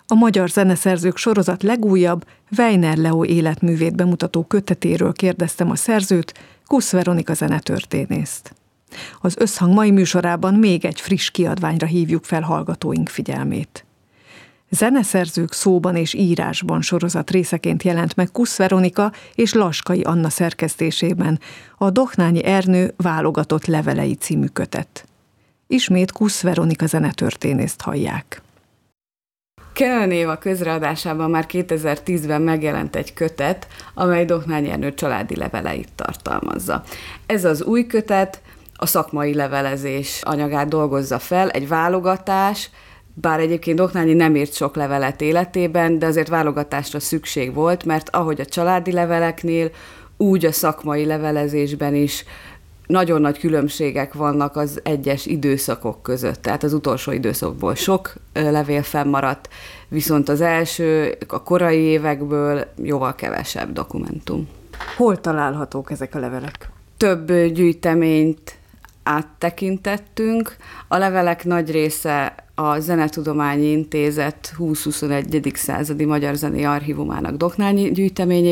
A Magyar Zeneszerzők sorozat legújabb, Weiner Leó életművét bemutató kötetéről kérdeztem a szerzőt, Kusz Veronika zenetörténészt. Az Összhang mai műsorában még egy friss kiadványra hívjuk fel hallgatóink figyelmét. Zeneszerzők szóban és írásban sorozat részeként jelent meg Kusz Veronika és Laskai Anna szerkesztésében a Dohnányi Ernő válogatott levelei című kötet. Ismét Kusz Veronika zenetörténészt hallják. Kellene Éva közreadásában már 2010-ben megjelent egy kötet, amely Dohnányi Ernő családi leveleit tartalmazza. Ez az új kötet a szakmai levelezés anyagát dolgozza fel, egy válogatás, bár egyébként Dohnányi nem írt sok levelet életében, de azért válogatásra szükség volt, mert ahogy a családi leveleknél, úgy a szakmai levelezésben is nagyon nagy különbségek vannak az egyes időszakok között. Tehát az utolsó időszakból sok levél fennmaradt, viszont az első, a korai évekből jóval kevesebb dokumentum. Hol találhatók ezek a levelek? Több gyűjteményt áttekintettünk. A levelek nagy része a Zenetudományi Intézet 20-21. századi magyar zenei archívumának Dohnányi gyűjteményében